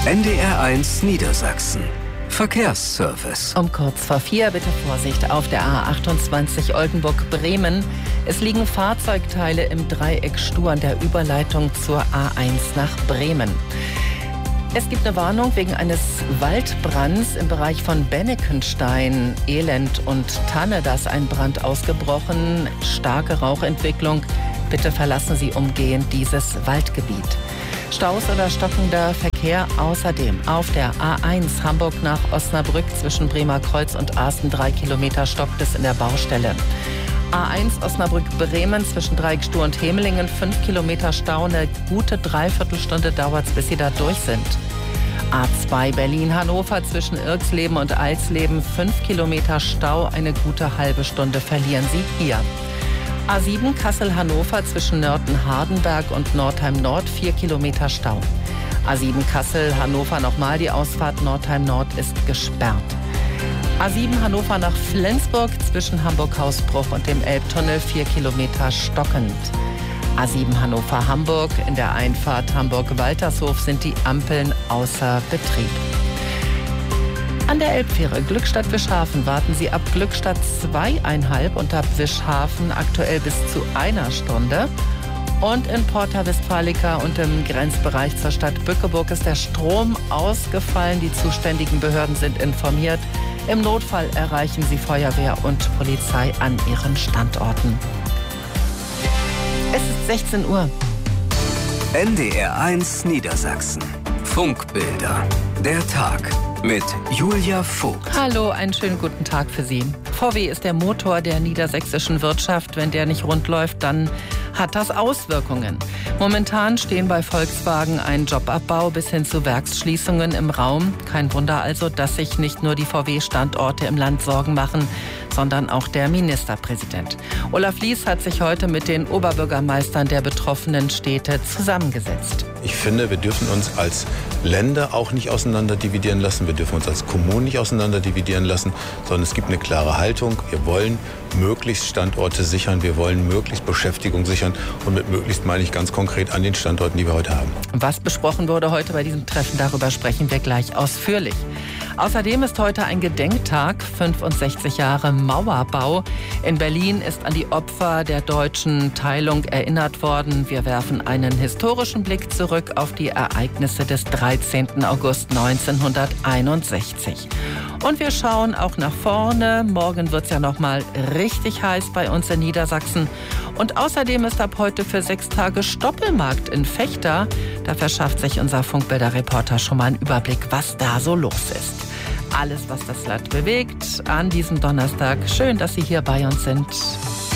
NDR1 Niedersachsen. Verkehrsservice. Um kurz vor 4 bitte Vorsicht auf der A28 Oldenburg-Bremen. Es liegen Fahrzeugteile im Dreieck Stuhr an der Überleitung zur A1 nach Bremen. Es gibt eine Warnung wegen eines Waldbrands im Bereich von Bennekenstein, Elend und Tanne. Da ist ein Brand ausgebrochen, starke Rauchentwicklung. Bitte verlassen Sie umgehend dieses Waldgebiet. Staus oder stockender Verkehr außerdem auf der A1 Hamburg nach Osnabrück zwischen Bremer Kreuz und Asten 3 Kilometer stockt es in der Baustelle. A1 Osnabrück-Bremen zwischen Dreieckstuhr und Hemelingen 5 Kilometer Stau, eine gute Dreiviertelstunde dauert es, bis Sie da durch sind. A2 Berlin-Hannover zwischen Irxleben und Alsleben 5 Kilometer Stau, eine gute halbe Stunde verlieren Sie hier. A7 Kassel-Hannover zwischen Nörten-Hardenberg und Nordheim-Nord 4 Kilometer Stau. A7 Kassel-Hannover nochmal, die Ausfahrt Nordheim-Nord ist gesperrt. A7 Hannover nach Flensburg zwischen Hamburg-Hausbruch und dem Elbtunnel 4 Kilometer stockend. A7 Hannover-Hamburg in der Einfahrt Hamburg-Waltershof sind die Ampeln außer Betrieb. An der Elbfähre Glückstadt-Wischhafen warten Sie ab Glückstadt 2,5 und ab Wischhafen aktuell bis zu 1 Stunde. Und in Porta Westfalica und im Grenzbereich zur Stadt Bückeburg ist der Strom ausgefallen. Die zuständigen Behörden sind informiert. Im Notfall erreichen Sie Feuerwehr und Polizei an ihren Standorten. Es ist 16 Uhr. NDR1 Niedersachsen. Funkbilder. Der Tag. Mit Julia Vogt. Hallo, einen schönen guten Tag für Sie. VW ist der Motor der niedersächsischen Wirtschaft. Wenn der nicht rund läuft, dann hat das Auswirkungen. Momentan stehen bei Volkswagen ein Jobabbau bis hin zu Werksschließungen im Raum. Kein Wunder also, dass sich nicht nur die VW-Standorte im Land Sorgen machen, sondern auch der Ministerpräsident. Olaf Lies hat sich heute mit den Oberbürgermeistern der betroffenen Städte zusammengesetzt. Ich finde, wir dürfen uns als Länder auch nicht auseinanderdividieren lassen. Wir dürfen uns als Kommunen nicht auseinanderdividieren lassen, sondern es gibt eine klare Haltung. Wir wollen möglichst Standorte sichern, wir wollen möglichst Beschäftigung sichern und mit möglichst meine ich ganz konkret an den Standorten, die wir heute haben. Was besprochen wurde heute bei diesem Treffen, darüber sprechen wir gleich ausführlich. Außerdem ist heute ein Gedenktag, 65 Jahre Mauerbau. In Berlin ist an die Opfer der deutschen Teilung erinnert worden. Wir werfen einen historischen Blick zurück auf die Ereignisse des 13. August 1961. Und wir schauen auch nach vorne. Morgen wird es ja noch mal richtig heiß bei uns in Niedersachsen. Und außerdem ist ab heute für 6 Tage Stoppelmarkt in Vechta. Da verschafft sich unser Funkbilder-Reporter schon mal einen Überblick, was da so los ist. Alles, was das Land bewegt, an diesem Donnerstag. Schön, dass Sie hier bei uns sind.